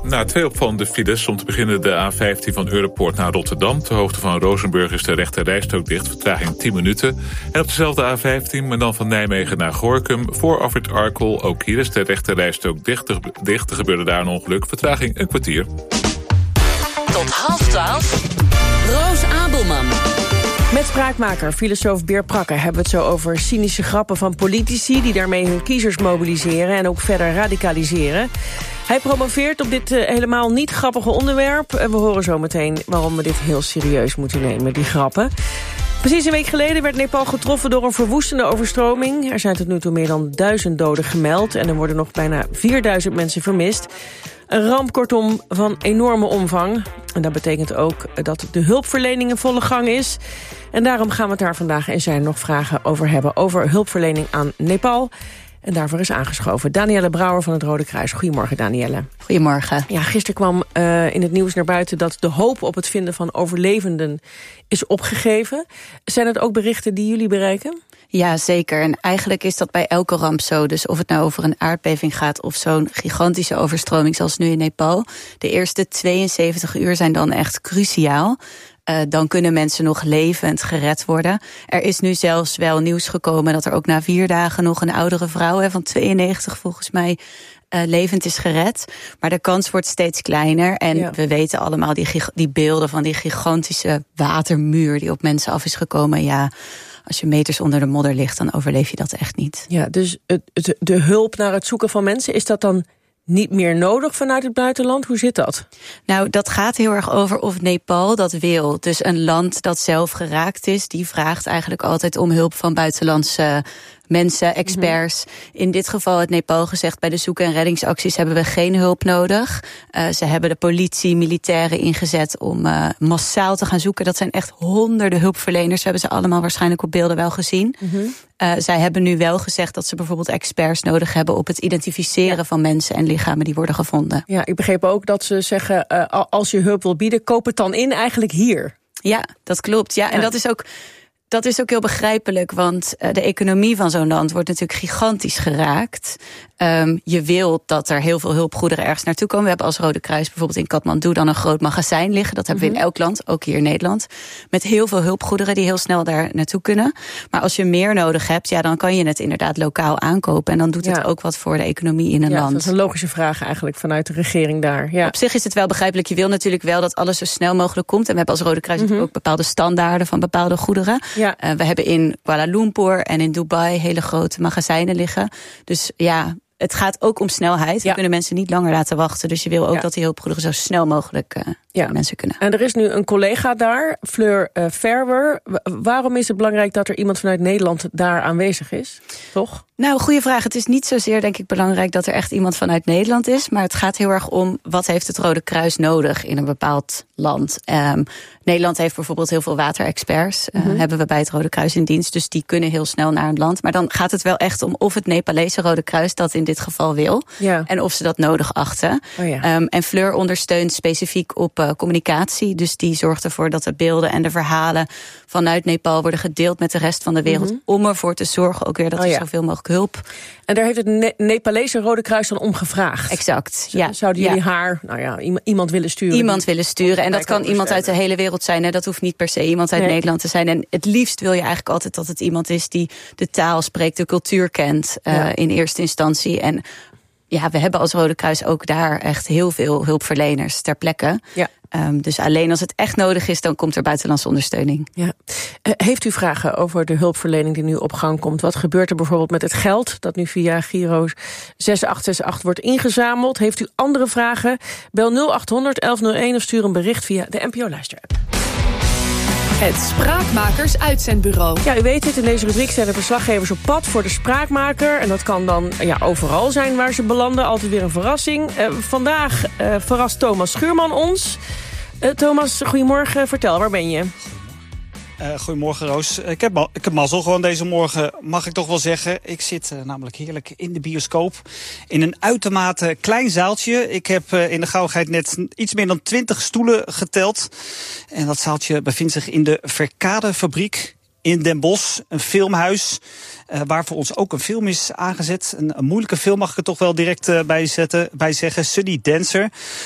Twee opvallende files. Om te beginnen de A15 van Europoort naar Rotterdam. Ter hoogte van Rozenburg is de rechte rijstrook dicht. Vertraging 10 minuten. En op dezelfde A15, maar dan van Nijmegen naar Gorinchem. Voor afrit Arkel, ook hier is de rechte rijstrook dicht. Er gebeurde daar een ongeluk. Vertraging een kwartier. Tot 11:30. Roos Abelman. Met spraakmaker, filosoof Beer Prakke hebben we het zo over cynische grappen van politici die daarmee hun kiezers mobiliseren en ook verder radicaliseren. Hij promoveert op dit helemaal niet grappige onderwerp. En we horen zo meteen waarom we dit heel serieus moeten nemen, die grappen. Precies een week geleden werd Nepal getroffen door een verwoestende overstroming. Er zijn tot nu toe meer dan 1000 doden gemeld en er worden nog bijna 4000 mensen vermist. Een ramp kortom van enorme omvang. En dat betekent ook dat de hulpverlening in volle gang is. En daarom gaan we het daar vandaag en zijn nog vragen over hebben. Over hulpverlening aan Nepal. En daarvoor is aangeschoven Danielle Brouwer van het Rode Kruis. Goedemorgen, Danielle. Goedemorgen. Ja, gisteren kwam in het nieuws naar buiten dat de hoop op het vinden van overlevenden is opgegeven. Zijn het ook berichten die jullie bereiken? Ja, zeker. En eigenlijk is dat bij elke ramp zo. Dus of het nou over een aardbeving gaat of zo'n gigantische overstroming zoals nu in Nepal. De eerste 72 uur zijn dan echt cruciaal. Dan kunnen mensen nog levend gered worden. Er is nu zelfs wel nieuws gekomen dat er ook na 4 dagen nog een oudere vrouw van 92 volgens mij levend is gered. Maar de kans wordt steeds kleiner. En we weten allemaal die beelden van die gigantische watermuur die op mensen af is gekomen. Ja, als je meters onder de modder ligt, dan overleef je dat echt niet. Ja, dus de hulp naar het zoeken van mensen, is dat dan niet meer nodig vanuit het buitenland? Hoe zit dat? Nou, dat gaat heel erg over of Nepal dat wil. Dus een land dat zelf geraakt is, die vraagt eigenlijk altijd om hulp van buitenlandse mensen, experts. In dit geval heeft Nepal gezegd, bij de zoek- en reddingsacties hebben we geen hulp nodig. Ze hebben de politie, militairen ingezet om massaal te gaan zoeken. Dat zijn echt honderden hulpverleners. We hebben ze allemaal waarschijnlijk op beelden wel gezien. Zij hebben nu wel gezegd dat ze bijvoorbeeld experts nodig hebben op het identificeren van mensen en lichamen die worden gevonden. Ja, ik begreep ook dat ze zeggen, als je hulp wil bieden, koop het dan in eigenlijk hier. Ja, dat klopt. Ja, en dat is ook heel begrijpelijk, want de economie van zo'n land wordt natuurlijk gigantisch geraakt. Je wil dat er heel veel hulpgoederen ergens naartoe komen. We hebben als Rode Kruis bijvoorbeeld in Kathmandu dan een groot magazijn liggen. Dat hebben we in elk land, ook hier in Nederland. Met heel veel hulpgoederen die heel snel daar naartoe kunnen. Maar als je meer nodig hebt, ja, dan kan je het inderdaad lokaal aankopen. En dan doet het ook wat voor de economie in een land. Dat is een logische vraag eigenlijk vanuit de regering daar. Ja. Op zich is het wel begrijpelijk. Je wil natuurlijk wel dat alles zo snel mogelijk komt. En we hebben als Rode Kruis natuurlijk ook bepaalde standaarden van bepaalde goederen. Ja. We hebben in Kuala Lumpur en in Dubai hele grote magazijnen liggen. Dus ja, het gaat ook om snelheid. We kunnen mensen niet langer laten wachten. Dus je wil ook dat die hulpgoederen zo snel mogelijk mensen kunnen. En er is nu een collega daar, Fleur Verwer. Waarom is het belangrijk dat er iemand vanuit Nederland daar aanwezig is? Toch? Nou, goede vraag. Het is niet zozeer, denk ik, belangrijk dat er echt iemand vanuit Nederland is. Maar het gaat heel erg om, wat heeft het Rode Kruis nodig in een bepaald land? Nederland heeft bijvoorbeeld heel veel waterexperts. Hebben we bij het Rode Kruis in dienst. Dus die kunnen heel snel naar een land. Maar dan gaat het wel echt om of het Nepalese Rode Kruis dat in dit geval wil. Ja. En of ze dat nodig achten. En Fleur ondersteunt specifiek op communicatie. Dus die zorgt ervoor dat de beelden en de verhalen vanuit Nepal worden gedeeld met de rest van de wereld. Om ervoor te zorgen ook weer dat er zoveel mogelijk hulp. En daar heeft het Nepalese Rode Kruis dan om gevraagd. Exact. Ja. Zouden jullie haar, iemand willen sturen? Iemand willen sturen. En dat kan iemand uit de hele wereld zijn. Hè? Dat hoeft niet per se iemand uit Nederland te zijn. En het liefst wil je eigenlijk altijd dat het iemand is die de taal spreekt, de cultuur kent in eerste instantie. En ja, we hebben als Rode Kruis ook daar echt heel veel hulpverleners ter plekke. Ja. Dus alleen als het echt nodig is, dan komt er buitenlandse ondersteuning. Ja. Heeft u vragen over de hulpverlening die nu op gang komt? Wat gebeurt er bijvoorbeeld met het geld dat nu via Giro 6868 wordt ingezameld? Heeft u andere vragen? Bel 0800 1101 of stuur een bericht via de NPO-luisterapp. Het Spraakmakers-uitzendbureau. Ja, u weet het, in deze rubriek zijn de verslaggevers op pad voor de spraakmaker. En dat kan dan overal zijn waar ze belanden. Altijd weer een verrassing. Vandaag verrast Thomas Schuurman ons. Thomas, goedemorgen. Vertel, waar ben je? Goedemorgen, Roos. Ik heb mazzel gewoon deze morgen, mag ik toch wel zeggen. Ik zit namelijk heerlijk in de bioscoop. In een uitermate klein zaaltje. Ik heb in de gauwigheid net iets meer dan 20 stoelen geteld. En dat zaaltje bevindt zich in de Verkadefabriek in Den Bosch. Een filmhuis waar voor ons ook een film is aangezet. Een moeilijke film mag ik er toch wel direct bij zeggen. Sunny Dancer.